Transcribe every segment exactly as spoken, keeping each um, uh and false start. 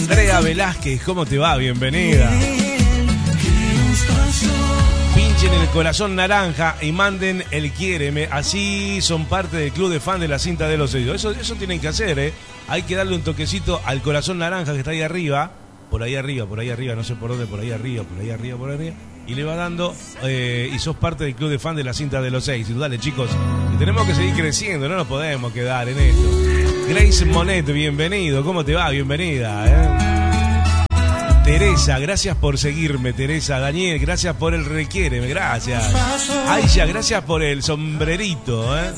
Andrea Velázquez, ¿cómo te va? Bienvenida. Pinchen el corazón naranja y manden el quiéreme. Así son parte del club de fan de la cinta de los sellos. Eso, eso tienen que hacer, ¿eh? Hay que darle un toquecito al corazón naranja que está ahí arriba. Por ahí arriba, por ahí arriba, no sé por dónde, por ahí arriba, por ahí arriba, por ahí arriba. Y le va dando, eh, y sos parte del club de fan de la cinta de los seis. Y dale, chicos, que tenemos que seguir creciendo, no nos podemos quedar en esto. Grace Monet, bienvenido, ¿cómo te va? Bienvenida, ¿eh? Teresa, gracias por seguirme, Teresa. Daniel, gracias por el requiéreme, gracias. Aisha, gracias por el sombrerito, ¿eh?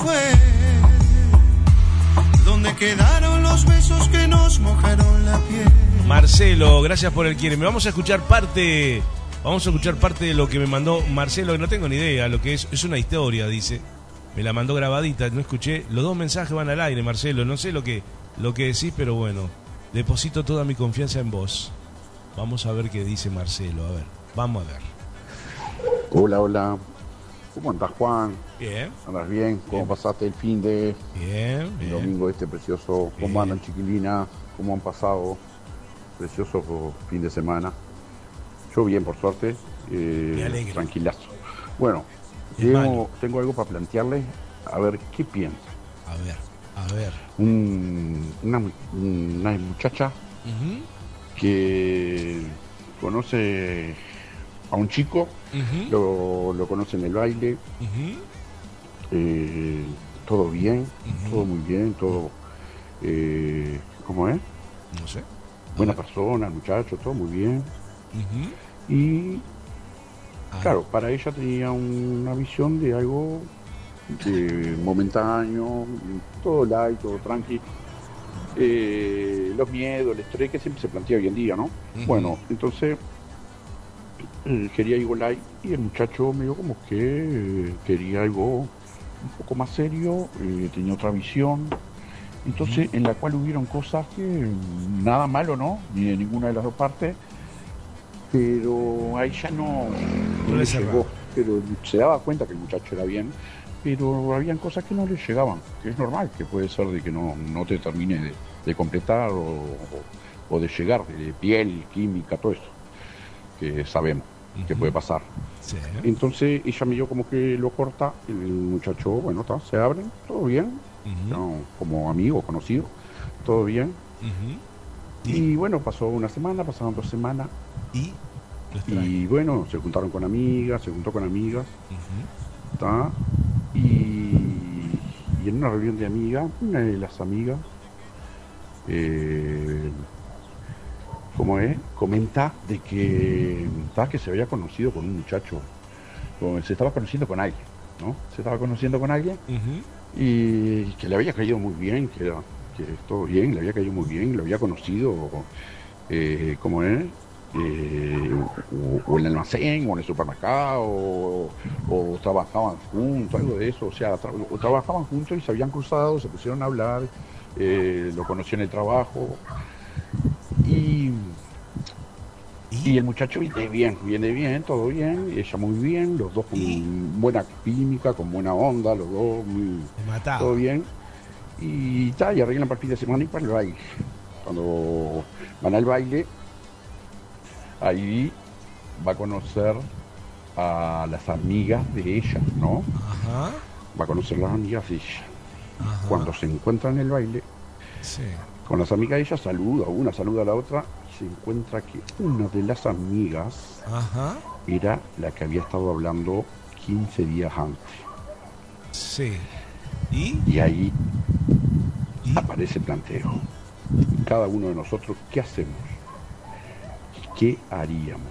Donde quedaron los besos que nos mojaron la piel. Marcelo, gracias por el quiéreme. Vamos a escuchar parte, vamos a escuchar parte de lo que me mandó Marcelo, que no tengo ni idea, lo que es, es una historia, dice. Me la mandó grabadita, no escuché. Los dos mensajes van al aire, Marcelo. No sé lo que, lo que decís, pero bueno, deposito toda mi confianza en vos. Vamos a ver qué dice Marcelo, a ver, vamos a ver. Hola, hola. ¿Cómo andás, Juan? Bien. ¿Andas bien? ¿Cómo Bien. pasaste el fin de Bien, el bien. domingo este precioso? ¿Cómo Bien. andan, chiquilina? ¿Cómo han pasado? Precioso fin de semana. Yo bien, por suerte. Eh, Me alegro. tranquilazo. Bueno, Hermano. tengo, tengo algo para plantearle. A ver, ¿qué piensa? A ver, a ver. Un, una, una muchacha Uh-huh. que conoce a un chico, Uh-huh. lo, lo conoce en el baile, Uh-huh. eh, todo bien, Uh-huh. todo muy bien, todo, eh, ¿cómo es? No sé. A Buena ver. persona, el muchacho, todo muy bien. Uh-huh. Y Ah, claro, para ella tenía una visión de algo de momentáneo, todo light, todo tranqui. Eh, los miedos, el estrés que siempre se plantea hoy en día, ¿no? Uh-huh. Bueno, entonces eh, quería algo light y el muchacho medio como que eh, quería algo un poco más serio, eh, tenía otra visión, entonces Uh-huh. en la cual hubieron cosas que mm, nada malo, ¿no? Ni de ninguna de las dos partes, pero a ella no, No no le le cerraba. llegó, pero se daba cuenta que el muchacho era bien, pero habían cosas que no le llegaban, que es normal, que puede ser de que no, no te termine de, de completar o, o, o de llegar, de piel, química, todo eso, que sabemos que Ujú. puede pasar. Sí. Entonces ella me dio como que lo corta, el muchacho, bueno, está, se abren, todo bien, Uh-huh. no, como amigo, conocido, todo bien. Uh-huh. Y bueno, pasó una semana, pasaron dos semanas, Y lo extraño. y bueno, se juntaron con amigas, se juntó con amigas, Uh-huh. ¿tá? Y, y en una reunión de amigas, una de las amigas, eh, ¿cómo es? Comenta de que, ¿tá? Que se había conocido con un muchacho, con- se estaba conociendo con alguien, ¿no? Se estaba conociendo con alguien Uh-huh. y que le había caído muy bien, que, era, que todo bien, le había caído muy bien, lo había conocido, eh, ¿cómo es? Eh, o, o en el almacén, o en el supermercado, o, o trabajaban juntos, algo de eso, o sea, tra- o trabajaban juntos y se habían cruzado, se pusieron a hablar, eh, lo conoció en el trabajo, y, y Y el muchacho viene bien, viene bien, todo bien, ella muy bien, los dos con ¿Y? buena química, con buena onda, los dos muy, me mataba. todo bien, y tal, y arreglan para el fin de semana y para el baile. Cuando van al baile, ahí va a conocer a las amigas de ella, ¿no? Ajá. Va a conocer las amigas de ella. Ajá. Cuando se encuentran en el baile, Sí. con las amigas de ella, saluda, una saluda a la otra, y se encuentra que una de las amigas Ajá. era la que había estado hablando quince días antes. Sí. ¿Y? Y ahí ¿Y? aparece el planteo. Cada uno de nosotros, ¿qué hacemos? ¿Qué haríamos?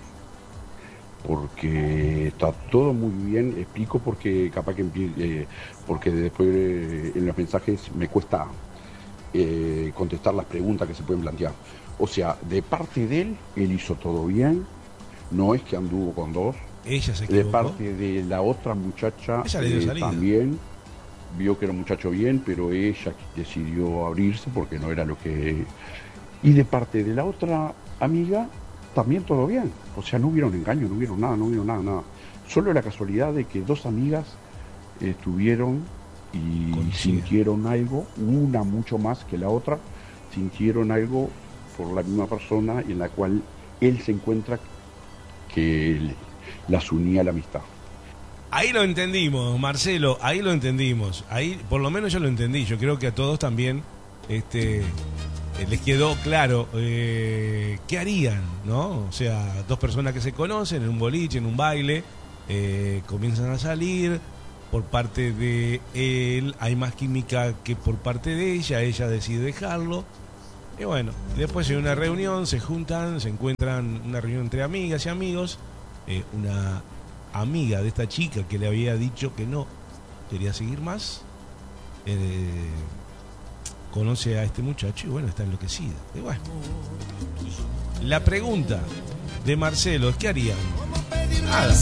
Porque está todo muy bien, explico porque capaz que empie- eh, porque después eh, en los mensajes me cuesta eh, contestar las preguntas que se pueden plantear. O sea, de parte de él, él hizo todo bien, no es que anduvo con dos. Ella se De equivocó. parte de la otra muchacha Ella le dio eh, salida. también vio que era un muchacho bien, pero ella decidió abrirse porque no era lo que... Y de parte de la otra amiga, también todo bien. O sea, no hubieron engaño, no hubieron nada, no hubieron nada, nada. Solo la casualidad de que dos amigas estuvieron y Coinciden. sintieron algo, una mucho más que la otra, sintieron algo por la misma persona en la cual él se encuentra que las unía a la amistad. Ahí lo entendimos, Marcelo, ahí lo entendimos. Ahí, por lo menos yo lo entendí. Yo creo que a todos también este, les quedó claro eh, qué harían, ¿no? O sea, dos personas que se conocen en un boliche, en un baile, eh, comienzan a salir. Por parte de él hay más química que por parte de ella. Ella decide dejarlo. Y bueno, después en una reunión se juntan, se encuentran, una reunión entre amigas y amigos. Eh, una amiga de esta chica que le había dicho que no quería seguir más, eh, conoce a este muchacho y bueno, está enloquecida. Y bueno, la pregunta de Marcelo es: ¿qué harían? Nada.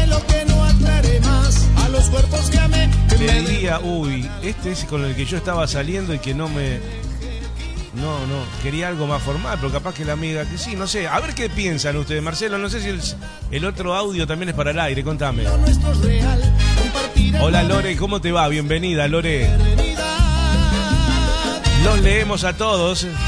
Le diría, uy, este es con el que yo estaba saliendo y que no me... No, no, quería algo más formal, pero capaz que la amiga que sí, no sé. A ver qué piensan ustedes, Marcelo. No sé si el, el otro audio también es para el aire, contame. Hola Lore, ¿cómo te va? Bienvenida, Lore. Los leemos a todos.